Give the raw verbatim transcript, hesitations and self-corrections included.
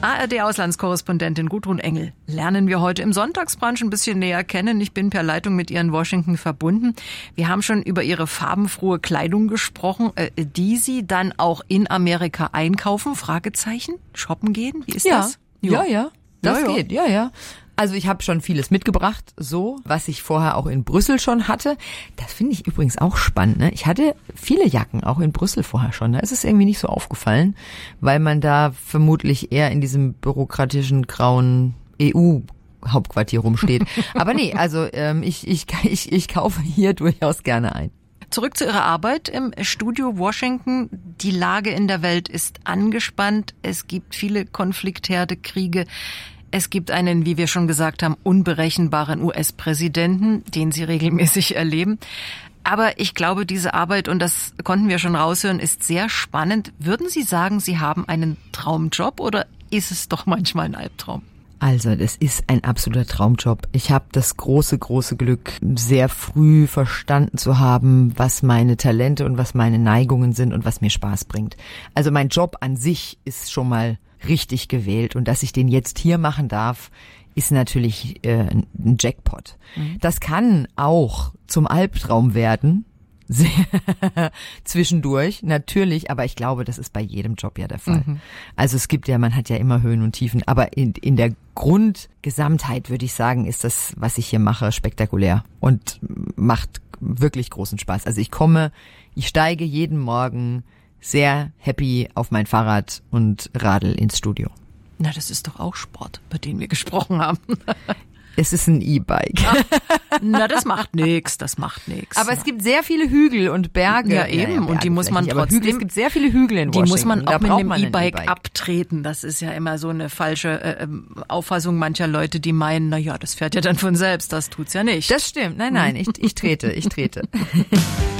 A R D-Auslandskorrespondentin Gudrun Engel lernen wir heute im Sonntagsbrunch ein bisschen näher kennen. Ich bin per Leitung mit ihr in Washington verbunden. Wir haben schon über ihre farbenfrohe Kleidung gesprochen, äh, die Sie dann auch in Amerika einkaufen? Fragezeichen? Shoppen gehen? Wie ist ja. das? Ja, ja, ja. Das ja, ja. geht, ja, ja. Also ich habe schon vieles mitgebracht, so, was ich vorher auch in Brüssel schon hatte. Das finde ich übrigens auch spannend, ne? Ich hatte viele Jacken auch in Brüssel vorher schon. Da ist es irgendwie nicht so aufgefallen, weil man da vermutlich eher in diesem bürokratischen, grauen E U-Hauptquartier rumsteht. Aber nee, also ähm, ich, ich, ich, ich kaufe hier durchaus gerne ein. Zurück zu Ihrer Arbeit im Studio Washington. Die Lage in der Welt ist angespannt. Es gibt viele Konfliktherde, Kriege. Es gibt einen, wie wir schon gesagt haben, unberechenbaren U S-Präsidenten, den Sie regelmäßig erleben. Aber ich glaube, diese Arbeit, und das konnten wir schon raushören, ist sehr spannend. Würden Sie sagen, Sie haben einen Traumjob oder ist es doch manchmal ein Albtraum? Also, das ist ein absoluter Traumjob. Ich habe das große, große Glück, sehr früh verstanden zu haben, was meine Talente und was meine Neigungen sind und was mir Spaß bringt. Also mein Job an sich ist schon mal richtig gewählt und dass ich den jetzt hier machen darf, ist natürlich äh, ein Jackpot. Mhm. Das kann auch zum Albtraum werden, sehr zwischendurch, natürlich, aber ich glaube, das ist bei jedem Job ja der Fall. Mhm. Also es gibt ja, man hat ja immer Höhen und Tiefen, aber in, in der Grundgesamtheit würde ich sagen, ist das, was ich hier mache, spektakulär und macht wirklich großen Spaß. Also ich komme, ich steige jeden Morgen sehr happy auf mein Fahrrad und radel ins Studio. Na, das ist doch auch Sport, über den wir gesprochen haben. Es ist ein E-Bike. Na, das macht nix, das macht nix. Aber es gibt sehr viele Hügel und Berge. Ja, eben. Ja, ja, und die muss man nicht, trotzdem, Hügel, es gibt sehr viele Hügel in die Washington. Die muss man auch mit einem E-Bike E abtreten. Das ist ja immer so eine falsche äh, Auffassung mancher Leute, die meinen, na ja, das fährt ja dann von selbst. Das tut's ja nicht. Das stimmt. Nein, nein, ich, ich trete, ich trete.